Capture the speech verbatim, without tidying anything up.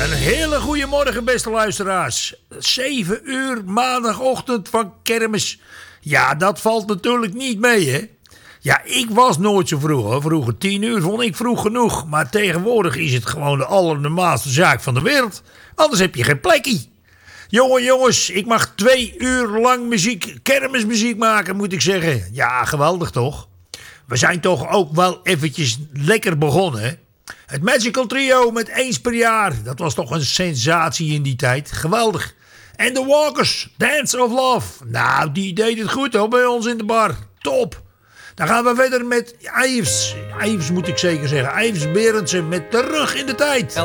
Een hele goede morgen, beste luisteraars. zeven uur maandagochtend van kermis. Ja, dat valt natuurlijk niet mee, hè. Ja, ik was nooit zo vroeg, hoor. Vroeger tien uur vond ik vroeg genoeg. Maar tegenwoordig is het gewoon de allernormaalste zaak van de wereld. Anders heb je geen plekje. Jongen, jongens, ik mag twee uur lang muziek, kermismuziek maken, moet ik zeggen. Ja, geweldig toch? We zijn toch ook wel eventjes lekker begonnen, hè? Het Magical Trio met eens per jaar. Dat was toch een sensatie in die tijd. Geweldig. En de Walkers, Dance of Love. Nou, die deed het goed hoor, bij ons in de bar. Top. Dan gaan we verder met Yves. Yves moet ik zeker zeggen. Yves Berendsen met Terug in de Tijd.